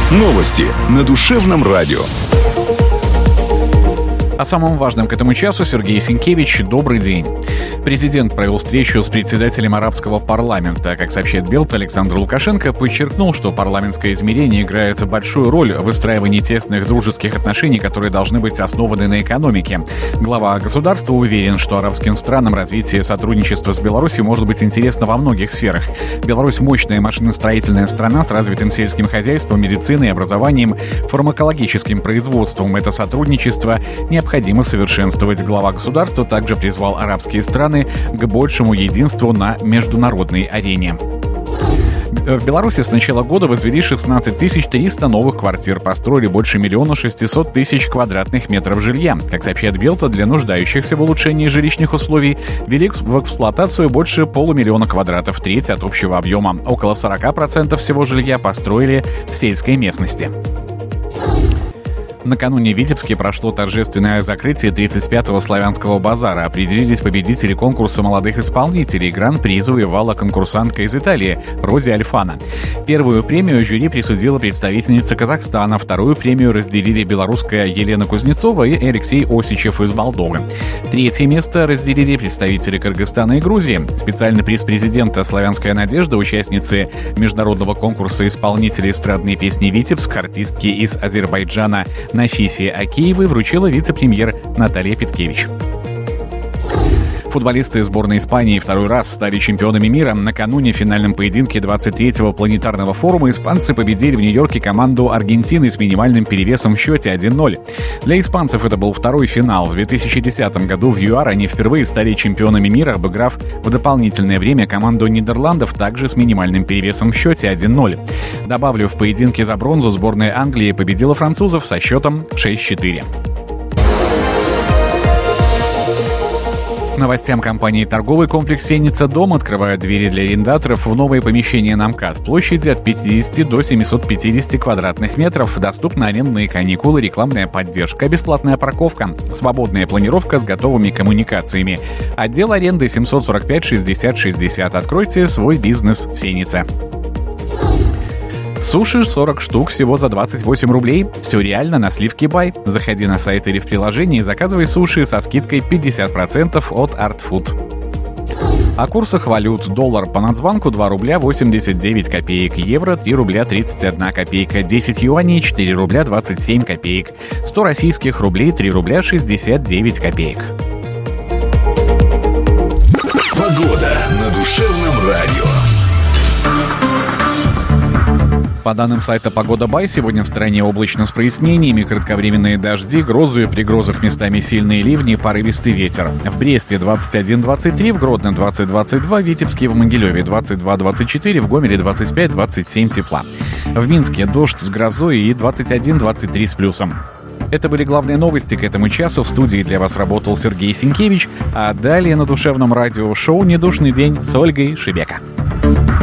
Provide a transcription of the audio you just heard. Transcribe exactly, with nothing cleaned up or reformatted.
Новости на Душевном радио. О самом важном к этому часу Сергей Сенкевич. Добрый день. Президент провел встречу с председателем арабского парламента. Как сообщает Белта, Александр Лукашенко подчеркнул, что парламентское измерение играет большую роль в выстраивании тесных дружеских отношений, которые должны быть основаны на экономике. Глава государства уверен, что арабским странам развитие сотрудничества с Беларусью может быть интересно во многих сферах. Беларусь — мощная машиностроительная страна с развитым сельским хозяйством, медициной, образованием, фармакологическим производством. Это сотрудничество необходимо Необходимо совершенствовать. Глава государства также призвал арабские страны к большему единству на международной арене. В Беларуси с начала года возвели шестнадцать тысяч триста новых квартир, построили больше миллиона шестисот тысяч квадратных метров жилья. Как сообщает Белта, для нуждающихся в улучшении жилищных условий ввели в эксплуатацию больше полумиллиона квадратов, треть от общего объема. Около сорок процентов всего жилья построили в сельской местности. Накануне в Витебске прошло торжественное закрытие тридцать пятого славянского базара. Определились победители конкурса молодых исполнителей. Гран-при завоевала конкурсантка из Италии Рози Альфано. Первую премию жюри присудила представительница Казахстана. Вторую премию разделили белорусская Елена Кузнецова и Алексей Осичев из Молдовы. Третье место разделили представители Кыргызстана и Грузии. Специальный приз президента «Славянская надежда» участницы международного конкурса исполнителей эстрадной песни «Витебск», артистки из Азербайджана Нафисе Акиевой вручила вице-премьер Наталья Петкевич. Футболисты сборной Испании второй раз стали чемпионами мира. Накануне в финальном поединке двадцать третьего планетарного форума испанцы победили в Нью-Йорке команду Аргентины с минимальным перевесом в счете один ноль. Для испанцев это был второй финал. В две тысячи десятом году в ЮАР они впервые стали чемпионами мира, обыграв в дополнительное время команду Нидерландов также с минимальным перевесом в счете один ноль. Добавлю, в поединке за бронзу сборная Англии победила французов со счетом шесть четыре. Новостям компании торговый комплекс «Сенница Дом» открывает двери для арендаторов в новое помещение на МКАД. Площадью от пятидесяти до семисот пятидесяти квадратных метров. Доступны арендные каникулы, рекламная поддержка, бесплатная парковка, свободная планировка с готовыми коммуникациями. Отдел аренды семьсот сорок пять шестьдесят шестьдесят. Откройте свой бизнес в Сеннице. Суши сорок штук всего за двадцать восемь рублей. Все реально на Сливки Бай. Заходи на сайт или в приложение и заказывай суши со скидкой пятьдесят процентов от Art Food. О курсах валют. Доллар по Нацбанку два рубля восемьдесят девять копеек. Евро три рубля тридцать одна копейка. десять юаней четыре рубля двадцать семь копеек. сто российских рублей три рубля шестьдесят девять копеек. Погода на Душевном радио. По данным сайта «Погода Бай», сегодня в стране облачно с прояснениями, кратковременные дожди, грозы, при грозах местами сильные ливни, порывистый ветер. В Бресте двадцать один двадцать три, в Гродно двадцать двадцать два, в Витебске и в Могилеве двадцать два двадцать четыре, в Гомеле двадцать пять двадцать семь тепла. В Минске дождь с грозой и двадцать один двадцать три с плюсом. Это были главные новости к этому часу. В студии для вас работал Сергей Сенкевич, а далее на Душевном радио шоу «Недушный день» с Ольгой Шебека.